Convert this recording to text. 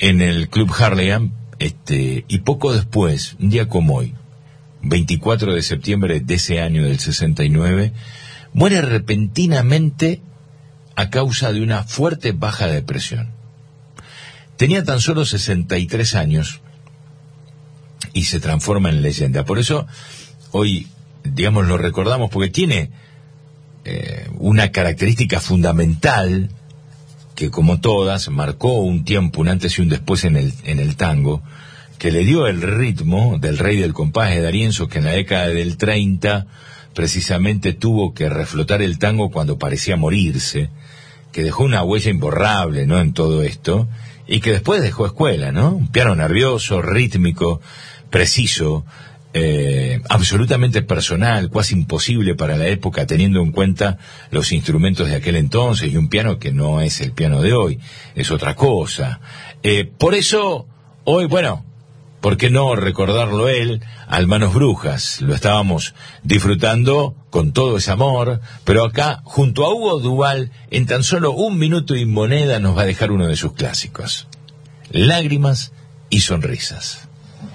en el Club Harlem, y poco después, un día como hoy, 24 de septiembre de ese año del 69, muere repentinamente a causa de una fuerte baja de presión. Tenía tan solo 63 años y se transforma en leyenda. Por eso hoy, digamos, lo recordamos porque tiene una característica fundamental que, como todas, marcó un tiempo, un antes y un después en el tango, que le dio el ritmo del Rey del Compás de D'Arienzo, que en la década del 30 precisamente tuvo que reflotar el tango cuando parecía morirse, que dejó una huella imborrable, ¿no?, en todo esto, y que después dejó escuela, ¿no? Un piano nervioso, rítmico, preciso, absolutamente personal, casi imposible para la época, teniendo en cuenta los instrumentos de aquel entonces, y un piano que no es el piano de hoy, es otra cosa. Por eso, hoy, bueno, ¿por qué no recordarlo él al Manos Brujas? Lo estábamos disfrutando con todo ese amor, pero acá, junto a Hugo Duval, en tan solo 1 minuto y moneda nos va a dejar uno de sus clásicos: Lágrimas y Sonrisas.